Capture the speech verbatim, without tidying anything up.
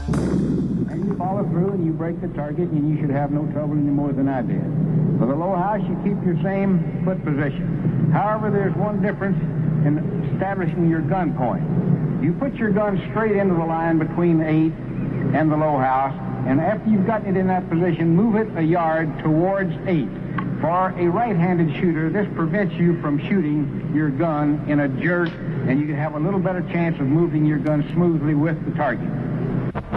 And you follow through and you break the target, and you should have no trouble any more than I did. For the low house, you keep your same foot position. However, there's one difference in establishing your gun point. You put your gun straight into the line between eight and the low house, and after you've gotten it in that position, move it a yard towards eight. For a right-handed shooter, this prevents you from shooting your gun in a jerk, and you can have a little better chance of moving your gun smoothly with the target.